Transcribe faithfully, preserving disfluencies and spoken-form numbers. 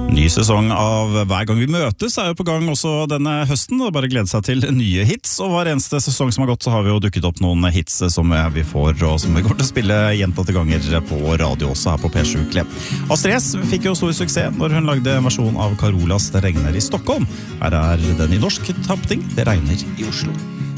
Ny sesong av Hver gang vi møtes er jo på gang også denne høsten, og bare glede seg til nye hits, og hver eneste sesong som har gått så har vi jo dukket opp noen hits som vi får, og som vi går til å spille gjentatte ganger på radio også her på P sju Klepp. Astrid S fikk jo stor suksess når hun lagde en versjon av Carolas Det regner i Stockholm. Her er den i norsk tapping, Det regner i Oslo.